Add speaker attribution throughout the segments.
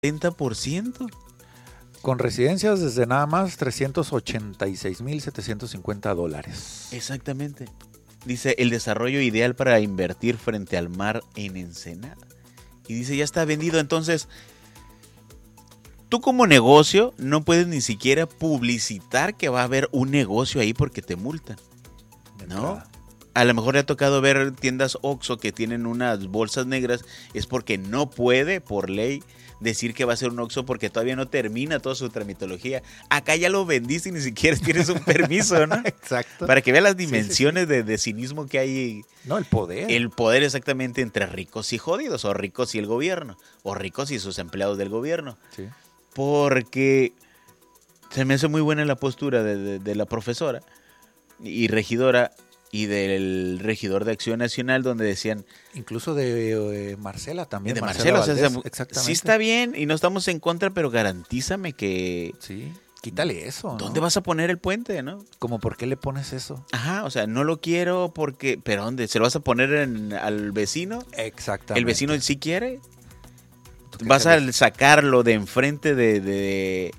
Speaker 1: 70%.
Speaker 2: Con residencias desde nada más $386,750.
Speaker 1: Exactamente. Dice, el desarrollo ideal para invertir frente al mar en Ensenada. Y dice, ya está vendido. Entonces, tú como negocio no puedes ni siquiera publicitar que va a haber un negocio ahí porque te multan, ¿no? A lo mejor le ha tocado ver tiendas Oxxo que tienen unas bolsas negras. Es porque no puede, por ley, decir que va a ser un Oxxo porque todavía no termina toda su tramitología. Acá ya lo vendiste y ni siquiera tienes un permiso, ¿no?
Speaker 2: Exacto.
Speaker 1: Para que veas las dimensiones de cinismo que hay.
Speaker 2: No, el poder.
Speaker 1: El poder exactamente entre ricos y jodidos, o ricos y el gobierno, o ricos y sus empleados del gobierno.
Speaker 2: Sí.
Speaker 1: Porque se me hace muy buena la postura de la profesora y regidora y del regidor de Acción Nacional, donde decían...
Speaker 2: Incluso de Marcela también.
Speaker 1: De Marcela,
Speaker 2: Valdés,
Speaker 1: o sea,
Speaker 2: exactamente.
Speaker 1: Sí está bien y no estamos en contra, pero garantízame que...
Speaker 2: Sí, quítale eso, ¿no?
Speaker 1: ¿Dónde vas a poner el puente, no?
Speaker 2: Como, ¿por qué le pones eso?
Speaker 1: Ajá, o sea, no lo quiero porque... ¿Pero dónde? ¿Se lo vas a poner al vecino?
Speaker 2: Exactamente.
Speaker 1: ¿El vecino sí quiere? ¿Vas a sacarlo de enfrente de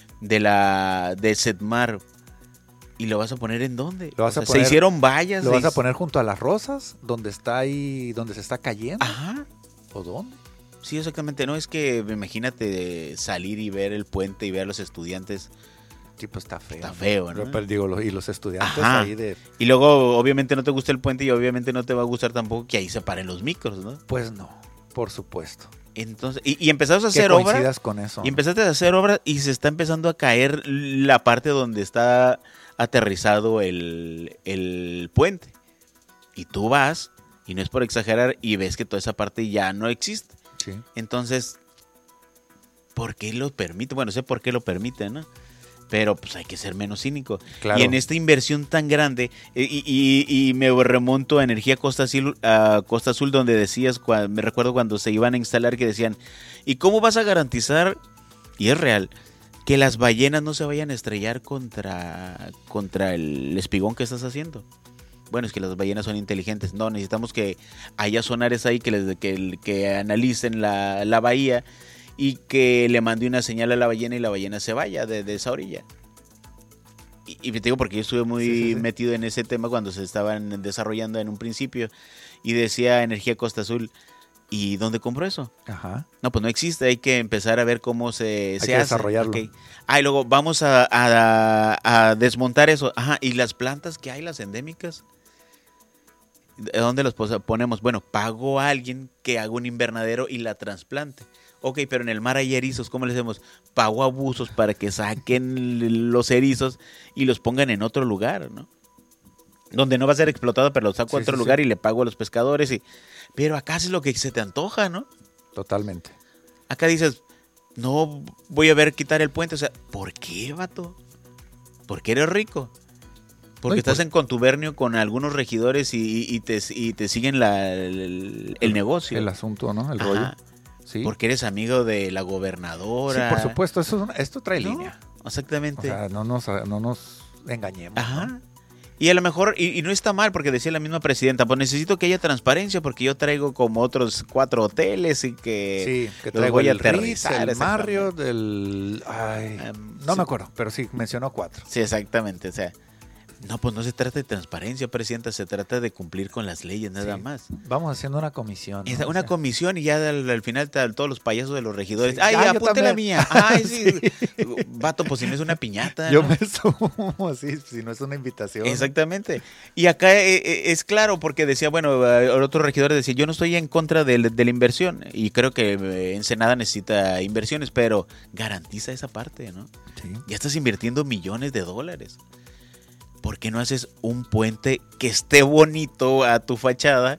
Speaker 1: Setmar y lo vas a poner en dónde? Se hicieron vallas.
Speaker 2: ¿Lo vas a poner junto a las rosas? ¿Donde está ahí, donde se está cayendo?
Speaker 1: Ajá.
Speaker 2: ¿O dónde?
Speaker 1: Sí, exactamente. No, es que imagínate salir y ver el puente y ver a los estudiantes.
Speaker 2: Sí, pues está feo.
Speaker 1: Está feo, ¿no?
Speaker 2: Pero digo, y los estudiantes
Speaker 1: Ajá.
Speaker 2: ahí de...
Speaker 1: Y luego, obviamente, no te gusta el puente y obviamente no te va a gustar tampoco que ahí se paren los micros, ¿no?
Speaker 2: Pues no, por supuesto.
Speaker 1: Entonces, y empezaste a hacer obras.
Speaker 2: Con eso.
Speaker 1: Y empezaste a hacer obras y se está empezando a caer la parte donde está aterrizado el puente. Y tú vas, y no es por exagerar, y ves que toda esa parte ya no existe.
Speaker 2: Sí.
Speaker 1: Entonces, ¿por qué lo permite? Bueno, sé por qué lo permite, ¿no? Pero pues hay que ser menos cínico.
Speaker 2: Claro.
Speaker 1: Y en esta inversión tan grande, y me remonto a Energía Costa Azul, donde decías, me recuerdo cuando se iban a instalar, que decían, ¿y cómo vas a garantizar, y es real, que las ballenas no se vayan a estrellar contra el espigón que estás haciendo? Bueno, es que las ballenas son inteligentes. No, necesitamos que haya sonares ahí que analicen la bahía y que le mande una señal a la ballena y la ballena se vaya de esa orilla. Y te digo porque yo estuve muy metido en ese tema cuando se estaban desarrollando en un principio y decía Energía Costa Azul, ¿y dónde compró eso?
Speaker 2: Ajá.
Speaker 1: No, pues no existe, hay que empezar a ver cómo se hace.
Speaker 2: Desarrollarlo.
Speaker 1: Okay. Y luego vamos a desmontar eso. Ajá, ¿y las plantas que hay, las endémicas? ¿Dónde las ponemos? Bueno, pago a alguien que haga un invernadero y la trasplante. Ok, pero en el mar hay erizos, ¿cómo le hacemos? Pago a buzos para que saquen los erizos y los pongan en otro lugar, ¿no? Donde no va a ser explotado, pero los saco a otro lugar y le pago a los pescadores. Pero acá es lo que se te antoja, ¿no?
Speaker 2: Totalmente.
Speaker 1: Acá dices, no voy a ver quitar el puente. O sea, ¿por qué, vato? ¿Por qué eres rico? Porque estás en contubernio con algunos regidores y te siguen el negocio.
Speaker 2: El asunto, ¿no? El rollo. Sí.
Speaker 1: Porque eres amigo de la gobernadora.
Speaker 2: Sí, por supuesto. Esto trae línea.
Speaker 1: Exactamente.
Speaker 2: O sea, no nos engañemos.
Speaker 1: Ajá.
Speaker 2: ¿No?
Speaker 1: Y a lo mejor, y no está mal, porque decía la misma presidenta, pues necesito que haya transparencia, porque yo traigo como otros 4 hoteles y que
Speaker 2: traigo
Speaker 1: voy a
Speaker 2: el
Speaker 1: aterrizar.
Speaker 2: El Marriott, no me acuerdo, pero sí, mencionó 4.
Speaker 1: Sí, exactamente, o sea, no, pues no se trata de transparencia, presidenta, se trata de cumplir con las leyes, nada más.
Speaker 2: Vamos haciendo una comisión, ¿no?
Speaker 1: Una comisión y ya al final todos los payasos de los regidores.
Speaker 2: Sí.
Speaker 1: Ay, apunte la mía. Ay, sí.
Speaker 2: Sí.
Speaker 1: Vato, pues si no es una piñata.
Speaker 2: Yo
Speaker 1: ¿no?
Speaker 2: me sumo así, si no es una invitación.
Speaker 1: Exactamente. Y acá es claro, porque decía, bueno, otro regidor decía, yo no estoy en contra de la inversión y creo que Ensenada necesita inversiones, pero garantiza esa parte, ¿no?
Speaker 2: Sí.
Speaker 1: Ya estás invirtiendo millones de dólares. ¿Por qué no haces un puente que esté bonito a tu fachada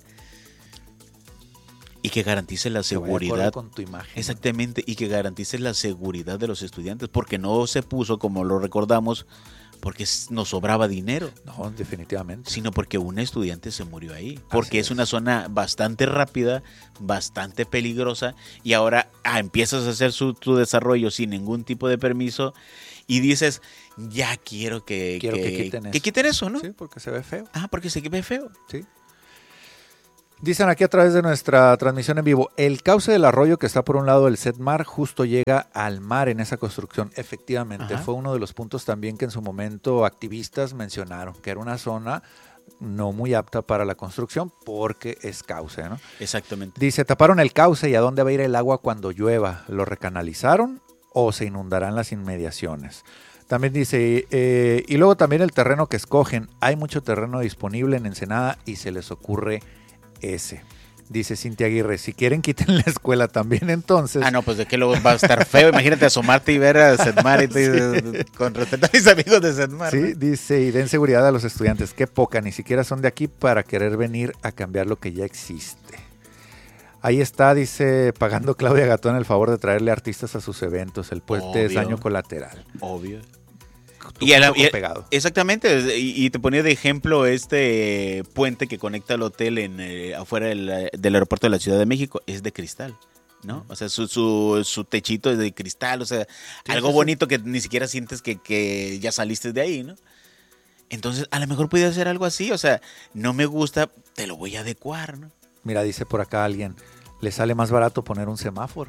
Speaker 1: y que garantice la seguridad?
Speaker 2: Con tu imagen.
Speaker 1: Exactamente, ¿no? Y que garantice la seguridad de los estudiantes, porque no se puso, como lo recordamos, porque nos sobraba dinero.
Speaker 2: No, definitivamente.
Speaker 1: Sino porque un estudiante se murió ahí. Porque es una zona bastante rápida, bastante peligrosa, y ahora empiezas a hacer tu desarrollo sin ningún tipo de permiso. Y dices, ya quiero que quiten eso, ¿no?
Speaker 2: Sí, porque se ve feo.
Speaker 1: Porque se ve feo.
Speaker 2: Sí. Dicen aquí a través de nuestra transmisión en vivo, el cauce del arroyo que está por un lado del Sedmar justo llega al mar en esa construcción. Efectivamente, fue uno de los puntos también que en su momento activistas mencionaron, que era una zona no muy apta para la construcción porque es cauce, ¿no?
Speaker 1: Exactamente.
Speaker 2: Dice, taparon el cauce y ¿a dónde va a ir el agua cuando llueva? ¿Lo recanalizaron o se inundarán las inmediaciones? También dice, y luego también el terreno que escogen. Hay mucho terreno disponible en Ensenada y se les ocurre ese. Dice Cintia Aguirre, si quieren quiten la escuela también entonces.
Speaker 1: No, pues de que luego va a estar feo. Imagínate asomarte y ver a Sedmar y te, con respeto a mis amigos de Sedmar.
Speaker 2: Sí,
Speaker 1: ¿no?
Speaker 2: dice, y den seguridad a los estudiantes. Qué poca, ni siquiera son de aquí para querer venir a cambiar lo que ya existe. Ahí está, dice, pagando Claudia Gatón el favor de traerle artistas a sus eventos. El puente es daño colateral.
Speaker 1: Obvio.
Speaker 2: Pegado.
Speaker 1: Exactamente, y te ponía de ejemplo este puente que conecta al hotel afuera del aeropuerto de la Ciudad de México, es de cristal, ¿no? O sea, su techito es de cristal, o sea, algo bonito que ni siquiera sientes que ya saliste de ahí, ¿no? Entonces, a lo mejor puede ser algo así, o sea, no me gusta, te lo voy a adecuar, ¿no?
Speaker 2: Mira, dice por acá alguien, le sale más barato poner un semáforo.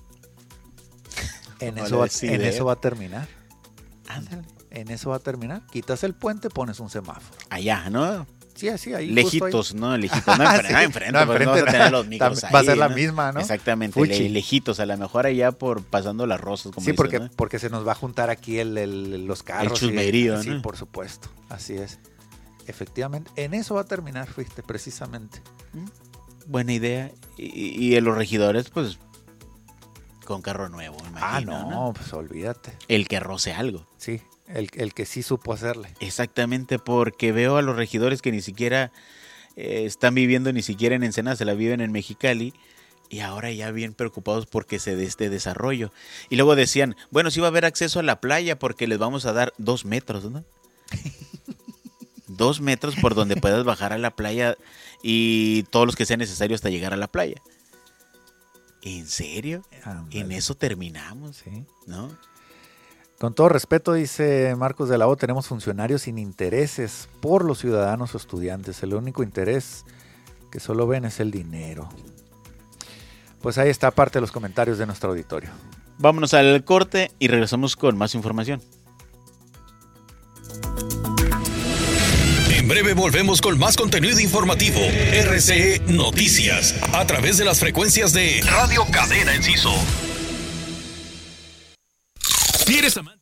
Speaker 2: En eso va a terminar.
Speaker 1: Ándale.
Speaker 2: En eso va a terminar. Quitas el puente, pones un semáforo.
Speaker 1: Allá, ¿no?
Speaker 2: Sí, así ahí.
Speaker 1: Lejitos, ¿no? Lejitos. No, enfrente. No, pues no vas a tener los micros ahí,
Speaker 2: va a ser la misma, ¿no?
Speaker 1: Exactamente. Lejitos, a lo mejor allá por pasando las rosas, como
Speaker 2: sí,
Speaker 1: dicen,
Speaker 2: porque se nos va a juntar aquí los carros.
Speaker 1: El chusmerío, ¿no?
Speaker 2: Sí, por supuesto. Así es. Efectivamente. En eso va a terminar, fuiste, precisamente.
Speaker 1: Buena idea. Y los regidores, pues, con carro nuevo, imagino.
Speaker 2: No, pues olvídate.
Speaker 1: El que roce algo.
Speaker 2: Sí. El que sí supo hacerle.
Speaker 1: Exactamente, porque veo a los regidores que ni siquiera están viviendo ni siquiera en Ensenada, se la viven en Mexicali, y ahora ya bien preocupados porque se dé este desarrollo. Y luego decían, bueno, sí va a haber acceso a la playa porque les vamos a dar 2 metros, ¿no? 2 metros por donde puedas bajar a la playa y todos los que sea necesario hasta llegar a la playa. ¿En serio? En eso terminamos,
Speaker 2: sí,
Speaker 1: ¿no?
Speaker 2: Con todo respeto, dice Marcos de la O, tenemos funcionarios sin intereses por los ciudadanos o estudiantes. El único interés que solo ven es el dinero. Pues ahí está parte de los comentarios de nuestro auditorio.
Speaker 1: Vámonos al corte y regresamos con más información.
Speaker 3: En breve volvemos con más contenido informativo. RCE Noticias, a través de las frecuencias de Radio Cadena Enciso. Si eres amante